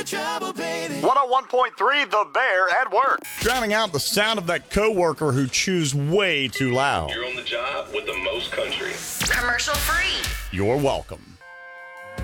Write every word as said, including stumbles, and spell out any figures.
one oh one point three The Bear at work. Drowning out the sound of that coworker who chews way too loud. You're on the job with the most country. Commercial free. You're welcome.